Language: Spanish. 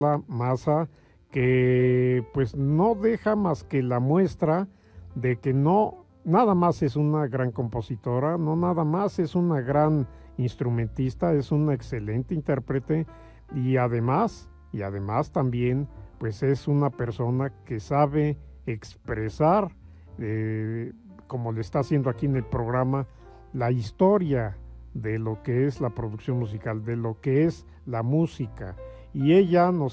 Maza, que pues no deja más que la muestra de que no nada más es una gran compositora, no nada más es una gran instrumentista, es una excelente intérprete y además también pues es una persona que sabe expresar, como le está haciendo aquí en el programa, la historia de lo que es la producción musical, de lo que es la música. Y ella nos